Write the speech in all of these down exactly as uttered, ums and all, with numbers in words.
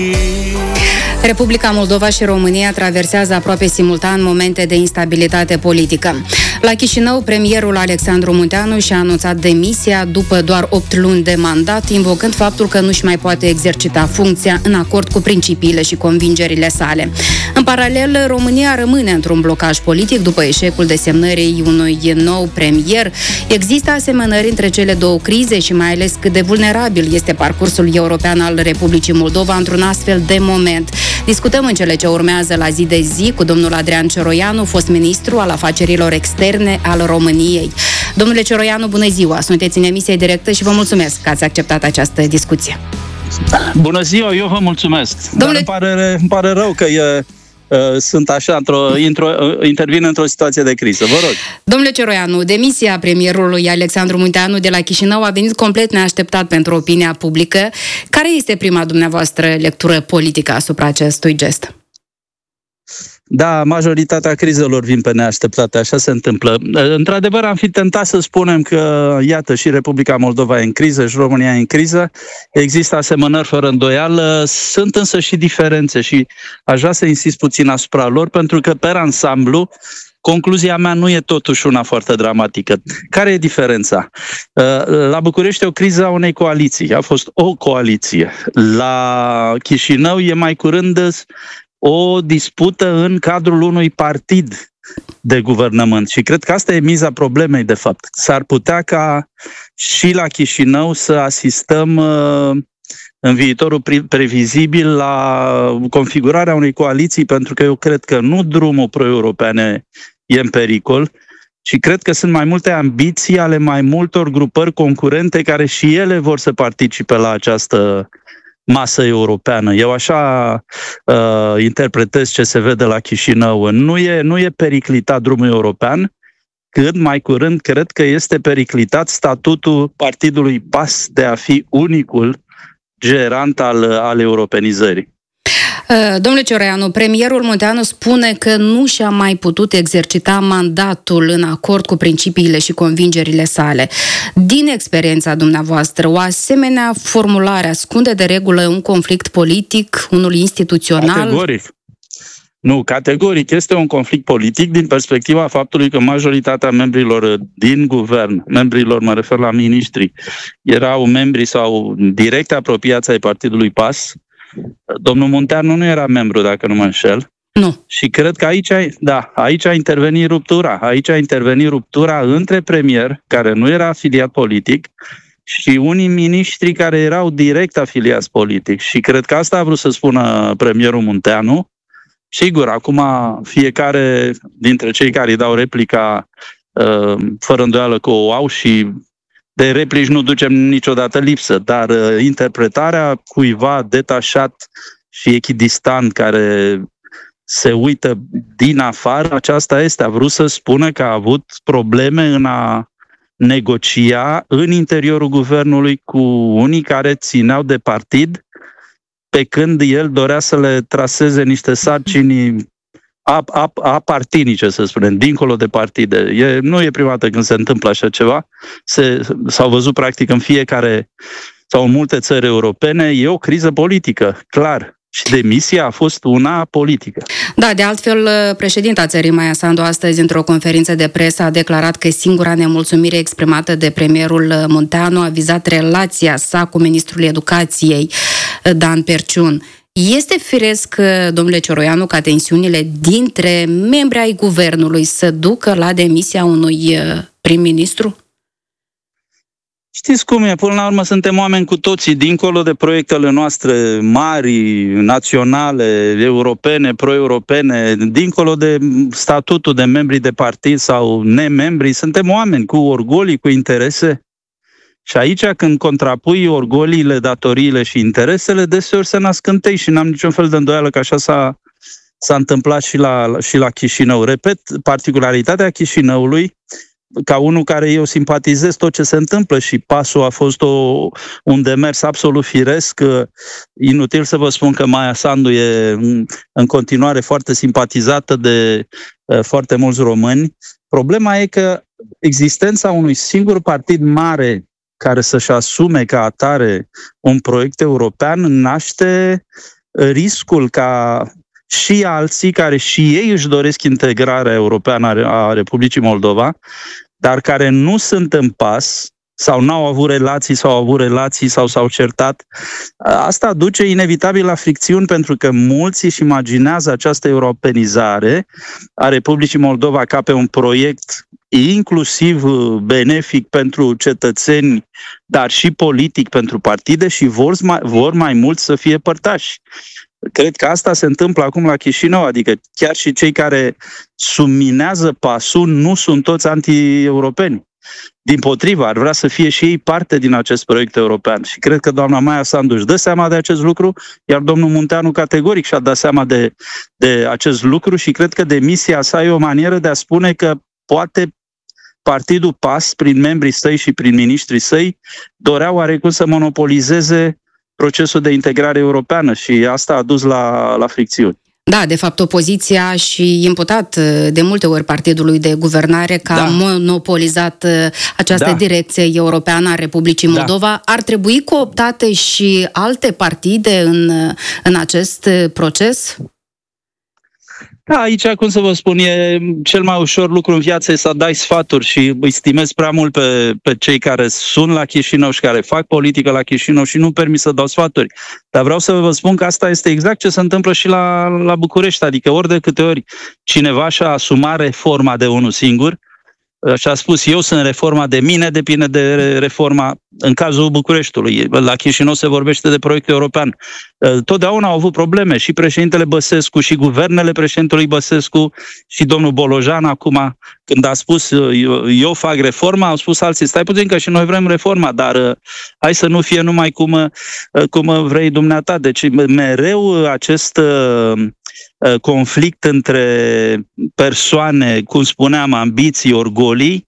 Republica Moldova și România traversează aproape simultan momente de instabilitate politică. La Chișinău, premierul Alexandru Munteanu și-a anunțat demisia după doar opt luni de mandat, invocând faptul că nu-și mai poate exercita funcția în acord cu principiile și convingerile sale. În paralel, România rămâne într-un blocaj politic după eșecul desemnării unui nou premier. Există asemănări între cele două crize și mai ales cât de vulnerabil este parcursul european al Republicii Moldova într-un astfel de moment. Discutăm în cele ce urmează la zi de zi cu domnul Adrian Cioroianu, fost ministru al afacerilor externe al României. Domnule Cioroianu, bună ziua! Sunteți în emisie directă și vă mulțumesc că ați acceptat această discuție. Bună ziua, eu vă mulțumesc. Domnule... Dar îmi pare, îmi pare rău că e... sunt așa, într-o, într-o, intervin într-o situație de criză. Vă rog. Domnule Cioroianu, demisia premierului Alexandru Munteanu de la Chișinău a venit complet neașteptat pentru opinia publică. Care este prima dumneavoastră lectură politică asupra acestui gest? Da, majoritatea crizelor vin pe neașteptate, așa se întâmplă. Într-adevăr, am fi tentat să spunem că, iată, și Republica Moldova e în criză și România e în criză. Există asemănări fără îndoială, sunt însă și diferențe și aș vrea să insist puțin asupra lor, pentru că, per ansamblu, concluzia mea nu e totuși una foarte dramatică. Care e diferența? La București e o criză a unei coaliții, a fost o coaliție. La Chișinău e mai curând o dispută în cadrul unui partid de guvernământ. Și cred că asta e miza problemei, de fapt. S-ar putea ca și la Chișinău să asistăm în viitorul previzibil la configurarea unei coaliții, pentru că eu cred că nu drumul pro-european e în pericol, ci cred că sunt mai multe ambiții ale mai multor grupări concurente care și ele vor să participe la această masă europeană. Eu așa uh, interpretez ce se vede la Chișinău. Nu e, nu e periclitat drumul european, cât mai curând cred că este periclitat statutul partidului P A S de a fi unicul gerant al, al europenizării. Domnule Cioroianu, premierul Munteanu spune că nu și-a mai putut exercita mandatul în acord cu principiile și convingerile sale. Din experiența dumneavoastră, o asemenea formulare ascunde de regulă un conflict politic, unul instituțional? Categoric. Nu, categoric este un conflict politic din perspectiva faptului că majoritatea membrilor din guvern, membrilor, mă refer la miniștri, erau membri sau direct apropiați ai partidului P A S. Domnul Munteanu nu era membru, dacă nu mă înșel. Nu. Și cred că aici, da, aici a intervenit ruptura. Aici a intervenit ruptura între premier, care nu era afiliat politic, și unii miniștri care erau direct afiliați politic. Și cred că asta a vrut să spună premierul Munteanu. Sigur, acum fiecare dintre cei care îi dau replica, fără îndoială că o au și de replici nu ducem niciodată lipsă, dar uh, interpretarea cuiva detașat și echidistant care se uită din afară, aceasta este. A vrut să spună că a avut probleme în a negocia în interiorul guvernului cu unii care țineau de partid, pe când el dorea să le traseze niște sarcini apartinice, să spunem, dincolo de partide. E, nu e prima dată când se întâmplă așa ceva. Se, s-au văzut practic în fiecare sau în multe țări europene. E o criză politică, clar. Și demisia a fost una politică. Da, de altfel, președinta țării Maia Sandu astăzi, într-o conferință de presă, a declarat că singura nemulțumire exprimată de premierul Munteanu a vizat relația sa cu ministrul educației, Dan Perciun. Este firesc, domnule Cioroianu, ca tensiunile dintre membri ai guvernului să ducă la demisia unui prim-ministru? Știți cum e? Până la urmă suntem oameni cu toții, dincolo de proiectele noastre mari, naționale, europene, pro-europene, dincolo de statutul de membri de partid sau nemembri, suntem oameni cu orgolii, cu interese. Și aici, când contrapui orgoliile, datoriile și interesele, deseori se nasc întâi și n-am niciun fel de îndoială că așa s-a, s-a întâmplat și la, și la Chișinău. Repet, particularitatea Chișinăului, ca unul care eu simpatizez tot ce se întâmplă și pasul a fost o, un demers absolut firesc. Inutil să vă spun că Maia Sandu e în continuare foarte simpatizată de foarte mulți români. Problema e că existența unui singur partid mare care să-și asume ca atare un proiect european naște riscul ca și alții care și ei își doresc integrarea europeană a Republicii Moldova, dar care nu sunt în pas sau n-au avut relații sau au avut relații sau s-au certat, asta duce inevitabil la fricțiuni, pentru că mulți își imaginează această europenizare a Republicii Moldova ca pe un proiect inclusiv benefic pentru cetățeni, dar și politic pentru partide, și vor mai, vor mai mult să fie părtași. Cred că asta se întâmplă acum la Chișinău, adică chiar și cei care subminează pasul nu sunt toți anti-europeni. Dimpotrivă, ar vrea să fie și ei parte din acest proiect european. Și cred că doamna Maia Sandu își dă seama de acest lucru, iar domnul Munteanu categoric și-a dat seama de, de acest lucru și cred că demisia sa e o manieră de a spune că poate Partidul P A S, prin membrii săi și prin miniștrii săi, dorea oarecum să monopolizeze procesul de integrare europeană și asta a dus la, la fricțiuni. Da, de fapt, opoziția și imputat de multe ori partidului de guvernare că da. a monopolizat această da. direcție europeană a Republicii Moldova. Da. Ar trebui cooptate și alte partide în, în acest proces? Da, aici, cum să vă spun, e cel mai ușor lucru în viață e să dai sfaturi și îi stimez prea mult pe, pe cei care sunt la Chișinău și care fac politică la Chișinău și nu permit să dau sfaturi. Dar vreau să vă spun că asta este exact ce se întâmplă și la, la București, adică ori de câte ori cineva și-a asumat reforma de unul singur și a spus eu sunt reforma de mine, depinde de reforma în cazul Bucureștiului. La Chișinău se vorbește de proiect european. Totdeauna au avut probleme și președintele Băsescu și guvernele președintelui Băsescu și domnul Bolojan acum, când a spus eu, eu fac reforma, au spus alții, stai puțin că și noi vrem reforma, dar hai să nu fie numai cum, cum vrei dumneata. Deci mereu acest conflict între persoane, cum spuneam, ambiții, orgolii,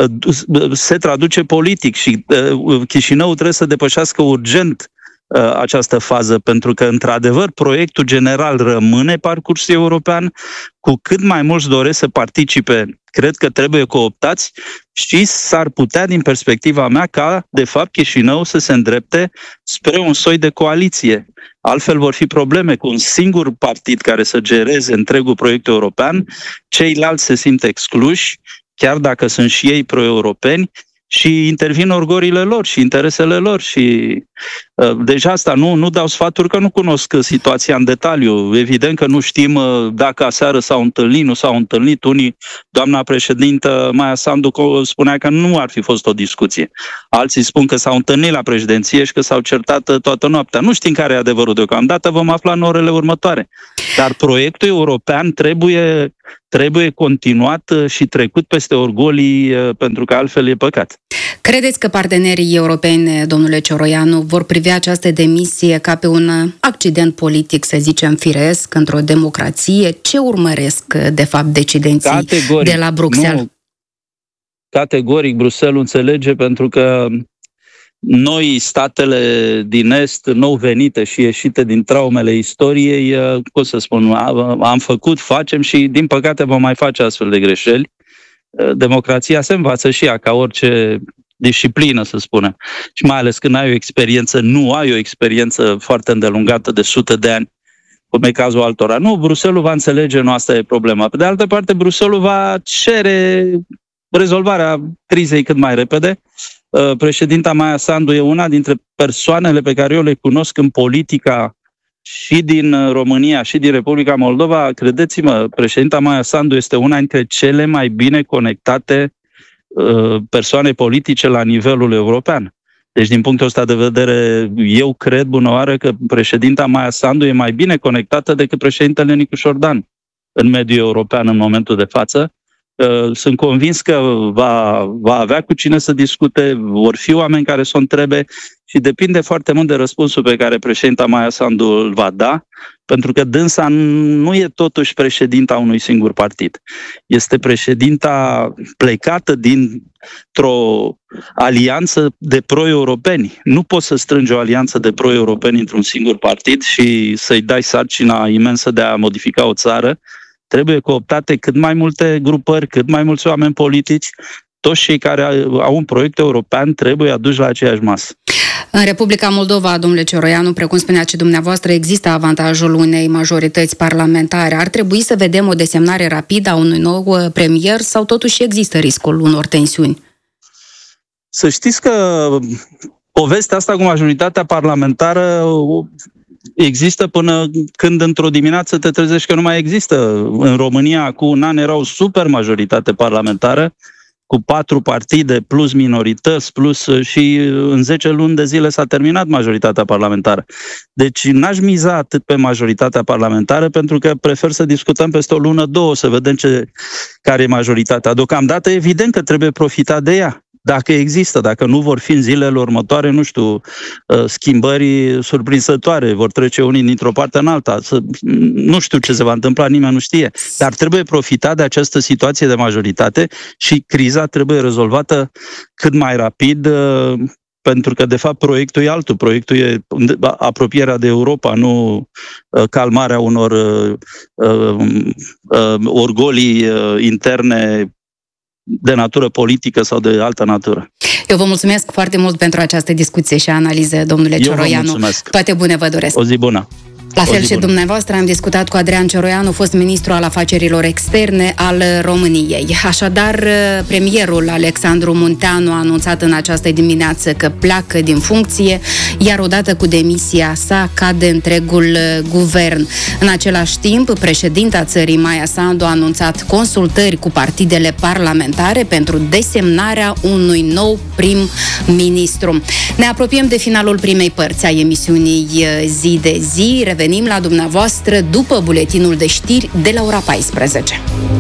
se traduce politic și Chișinău trebuie să depășească urgent această fază, pentru că, într-adevăr, proiectul general rămâne parcursul european, cu cât mai mulți doresc să participe, cred că trebuie cooptați și s-ar putea, din perspectiva mea, ca, de fapt, Chișinău să se îndrepte spre un soi de coaliție. Altfel vor fi probleme cu un singur partid care să gereze întregul proiect european, ceilalți se simt excluși, chiar dacă sunt și ei pro-europeni, și intervin orgorile lor și interesele lor și uh, deja asta nu, nu dau sfaturi că nu cunosc situația în detaliu. Evident că nu știm uh, dacă aseară s-au întâlnit, nu s-au întâlnit. Unii, doamna președintă Maia Sandu spunea că nu ar fi fost o discuție. Alții spun că s-au întâlnit la președinție și că s-au certat uh, toată noaptea. Nu știm care e adevărul deocamdată, vom afla în orele următoare. Dar proiectul european trebuie, trebuie continuat și trecut peste orgolii, pentru că altfel e păcat. Credeți că partenerii europeni, domnule Cioroianu, vor privi această demisie ca pe un accident politic, să zicem, firesc, într-o democrație? Ce urmăresc, de fapt, decidenții Categoric, de la Bruxelles? Nu. Categoric, Bruxelles înțelege, pentru că noi, statele din Est, nou venite și ieșite din traumele istoriei, cum să spun, am făcut, facem și, din păcate, vom mai face astfel de greșeli. Democrația se învață și ea, ca orice disciplină, să spunem. Și mai ales când ai o experiență, nu ai o experiență foarte îndelungată de sute de ani, cum e cazul altora. Nu, Bruxelles va înțelege, nu asta e problema. Pe de altă parte, Bruxelles va cere rezolvarea crizei cât mai repede. Președinta Maia Sandu e una dintre persoanele pe care eu le cunosc în politica și din România și din Republica Moldova. Credeți-mă, președinta Maia Sandu este una dintre cele mai bine conectate persoane politice la nivelul european. Deci, din punctul ăsta de vedere, eu cred bunăoară că președinta Maia Sandu e mai bine conectată decât președintele Nicu Șordan în mediul european în momentul de față. Sunt convins că va, va avea cu cine să discute, vor fi oameni care să o întrebe și depinde foarte mult de răspunsul pe care președinta Maia Sandu îl va da, pentru că dânsa nu e totuși președinta unui singur partid. Este președinta plecată dintr-o alianță de pro-europeni. Nu poți să strângi o alianță de pro-europeni într-un singur partid și să-i dai sarcina imensă de a modifica o țară. Trebuie cooptate cât mai multe grupări, cât mai mulți oameni politici, toți cei care au un proiect european trebuie aduși la aceeași masă. În Republica Moldova, domnule Cioroianu, precum spuneați și dumneavoastră, există avantajul unei majorități parlamentare. Ar trebui să vedem o desemnare rapidă a unui nou premier sau totuși există riscul unor tensiuni? Să știți că povestea asta cu majoritatea parlamentară există până când într-o dimineață te trezești că nu mai există. În România, cu un an, era o super majoritate parlamentară, cu patru partide, plus minorități, plus și în zece luni de zile s-a terminat majoritatea parlamentară. Deci n-aș miza atât pe majoritatea parlamentară, pentru că prefer să discutăm peste o lună, două, să vedem ce, care e majoritatea. Deocamdată, evident că trebuie profitat de ea. Dacă există, dacă nu vor fi în zilele următoare, nu știu, schimbări surprinzătoare, vor trece unii dintr-o parte în alta, nu știu ce se va întâmpla, nimeni nu știe, dar trebuie profitat de această situație de majoritate și criza trebuie rezolvată cât mai rapid, pentru că, de fapt, proiectul e altul. Proiectul e apropierea de Europa, nu calmarea unor uh, uh, orgolii interne de natură politică sau de altă natură. Eu vă mulțumesc foarte mult pentru această discuție și analiză, domnule Cioroianu. Toate bune vă doresc! O zi bună! La fel și dumneavoastră, am discutat cu Adrian Cioroianu, fost ministru al afacerilor externe al României. Așadar, premierul Alexandru Munteanu a anunțat în această dimineață că pleacă din funcție, iar odată cu demisia sa cade întregul guvern. În același timp, președinta țării, Maia Sandu, a anunțat consultări cu partidele parlamentare pentru desemnarea unui nou prim-ministru. Ne apropiem de finalul primei părți a emisiunii Zi de Zi. Revenim la dumneavoastră după buletinul de știri de la ora paisprezece.